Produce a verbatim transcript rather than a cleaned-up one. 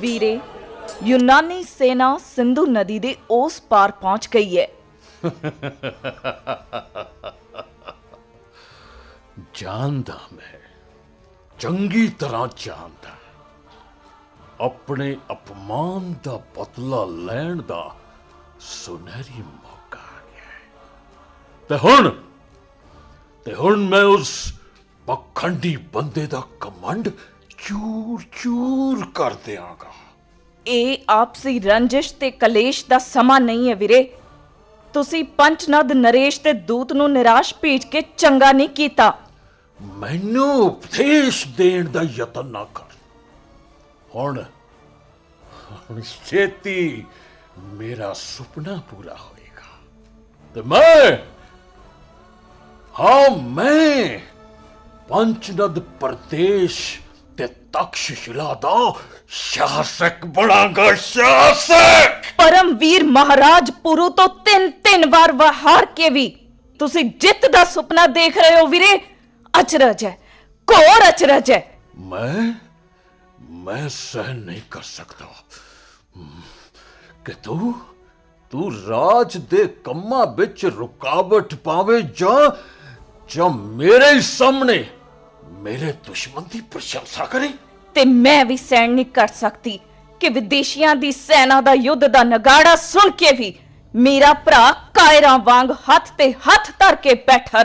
ਵੀਰੇ, यूनानी सेना सिंधु नदी दे उस पार पहुंच गई है। जानदा मैं, चंगी तरह जानदा। अपने अपमान दा बदला लैण दा सुनहरी मौका आ गया है। ते हुण ते हुण मैं उस पखंडी बंदे दा कमंड चूर चूर कर दियांगा। ਇਹ ਆਪਸੀ ਰੰਜਿਸ਼ ਤੇ ਕਲੇਸ਼ ਦਾ ਸਮਾਂ ਨਹੀਂ ਹੈ ਵੀਰੇ। ਤੁਸੀਂ ਪੰਚਨਦ ਨਰੇਸ਼ ਤੇ ਦੂਤ ਨੂੰ ਨਿਰਾਸ਼ ਭੇਜ ਕੇ ਚੰਗਾ ਨਹੀਂ ਕੀਤਾ। ਮੈਨੂੰ ਉਪਦੇਸ਼ ਦੇਣ ਦਾ ਯਤਨ ਨਾ ਕਰ। ਹੁਣ ਹੁਣ ਛੇਤੀ ਮੇਰਾ ਸੁਪਨਾ ਪੂਰਾ ਹੋਏਗਾ ਤੇ ਮੈਂ ਹਾਂ ਮੈਂ ਪੰਚਨਦ ਪ੍ਰਦੇਸ਼ ਤੇ ਤਖਸ਼ਿਲਾ ਦਾ ਸ਼ਾਸਕ ਬਣਾਂਗਾ। ਸ਼ਾਸਕ ਪਰਮਵੀਰ ਮਹਾਰਾਜ ਪੁਰੂ ਤੋਂ ਤਿੰਨ ਤਿੰਨ ਵਾਰ ਹਾਰ ਕੇ ਵੀ ਤੁਸੀਂ ਜਿੱਤ ਦਾ ਸੁਪਨਾ ਦੇਖ ਰਹੇ ਹੋ ਵੀਰੇ। ਅਚਰਜ ਹੈ, ਘੋਰ ਅਚਰਜ ਹੈ। ਮੈਂ ਮੈਂ ਸਹਿਨ ਨਹੀਂ ਕਰ ਸਕਦਾ ਕਿ ਤੂੰ ਤੂੰ ਰਾਜ ਦੇ ਕੰਮਾਂ ਵਿੱਚ ਰੁਕਾਵਟ ਪਾਵੇ ਜਾਂ ਜਾਂ ਮੇਰੇ ਹੀ ਸਾਹਮਣੇ ਮੇਰੇ ਦੁਸ਼ਮਣ ਦੀ ਪ੍ਰਸ਼ੰਸਾ ਕਰੇ। ਤੇ ਮੈਂ ਵੀ ਸਹਿਣ ਨਹੀਂ ਕਰ ਸਕਦੀ ਕਿ ਵਿਦੇਸ਼ੀਆਂ ਦੀ ਸੈਨਾ ਦਾ ਯੁੱਧ ਦਾ ਨਗਾੜਾ ਸੁਣ ਕੇ ਵੀ ਮੇਰਾ ਭਰਾ ਕਾਇਰਾਂ ਵਾਂਗ ਹੱਥ ਤੇ ਹੱਥ ਧਰ ਕੇ ਬੈਠਾ